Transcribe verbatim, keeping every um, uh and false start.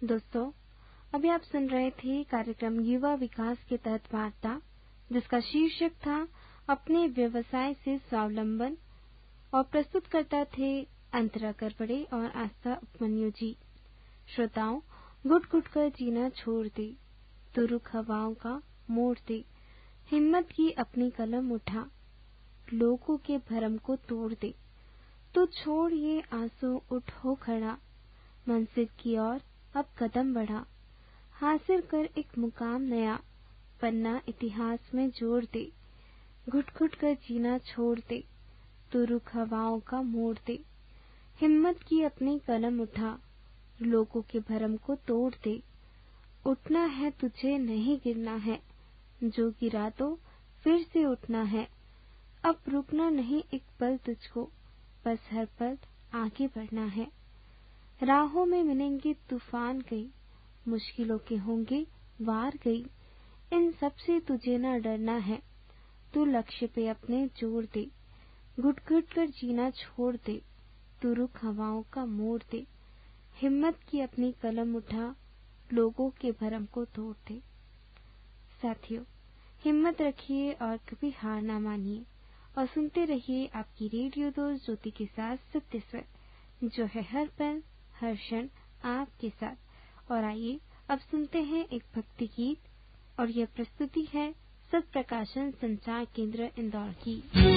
दोस्तों, अभी आप सुन रहे थे कार्यक्रम युवा विकास के तहत वार्ता, जिसका शीर्षक था अपने व्यवसाय से स्वावलंबन, और प्रस्तुत करता थे अंतरा करपड़े और आस्था उपमन्यु जी। श्रोताओं, घुट घुट कर जीना छोड़ दे, तो रुख हवाओं का मोड़ दे, हिम्मत की अपनी कलम उठा, लोगों के भरम को तोड़ दे। तो छोड़ ये आंसू, उठ हो खड़ा, मंजिल की ओर अब कदम बढ़ा, हासिल कर एक मुकाम नया, पन्ना इतिहास में जोड़ दे। घुट घुट कर जीना छोड़ दे, तो रुख हवाओं का मोड़ दे, हिम्मत की अपनी कलम उठा, लोगों के भरम को तोड़ दे। उठना है तुझे, नहीं गिरना है, जो गिरा तो फिर से उठना है। अब रुकना नहीं एक पल तुझको, बस हर पल आगे बढ़ना है। राहों में मिलेंगे तूफान कई, मुश्किलों के होंगे वार गई, इन सब से तुझे न डरना है, तू लक्ष्य पे अपने जोर दे। घुट घुट कर जीना छोड़ दे, तू रुख हवाओं का मोड़ दे, हिम्मत की अपनी कलम उठा, लोगों के भरम को तोड़ दे। साथियों, हिम्मत रखिए और कभी हार ना मानिए, और सुनते रहिए आपकी रेडियो दोस्त ज्योति के साथ सत्य स्वर, जो है हर पल हर क्षण आपके साथ। और आइए अब सुनते हैं एक भक्ति गीत, और यह प्रस्तुति है सत प्रकाशन संचार केंद्र इंदौर की।